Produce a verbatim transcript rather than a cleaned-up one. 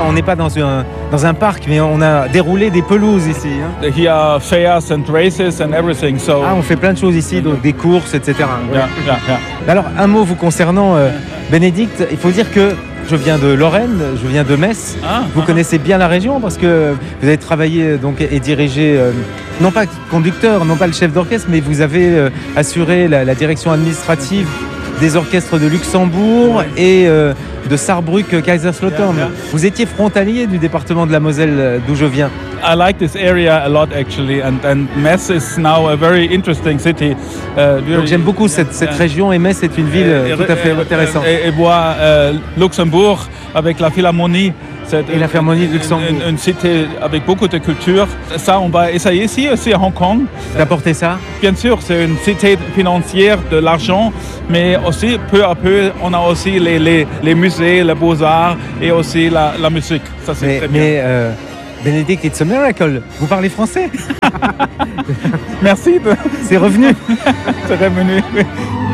on n'est pas dans un, dans un parc, mais on a déroulé des pelouses ici. Hein. Here are fairs and races and everything. So Ah, on fait plein de choses ici, donc des courses, et cetera. yeah, yeah, yeah. Alors, un mot vous concernant, euh, Bénédicte. Il faut dire que je viens de Lorraine, je viens de Metz. Ah, vous ah, connaissez bien la région parce que vous avez travaillé donc, et dirigé, euh, non pas conducteur, non pas le chef d'orchestre, mais vous avez euh, assuré la, la direction administrative des orchestres de Luxembourg Ouais. et euh, de Saarbrück, Kaiserslautern. Yeah, yeah. Vous étiez frontalier du département de la Moselle euh, d'où je viens. I like this area a lot actually, and, and Metz is now a very interesting city. Uh, Donc j'aime beaucoup cette, cette région et Metz est une ville euh, tout à fait intéressante. Et, et voir euh, Luxembourg avec la Philharmonie. C'est Et la Philharmonie de Luxembourg. Une, une cité avec beaucoup de culture. Ça, on va essayer ici aussi à Hong Kong. D'apporter ça. Bien sûr, c'est une cité financière de l'argent, mais aussi peu à peu, on a aussi les, les, les musées, les beaux-arts et aussi la, la musique. Ça, c'est Mais, très bien. mais euh, Bénédicte, it's a miracle. Vous parlez français. Merci, de... C'est revenu. c'est revenu.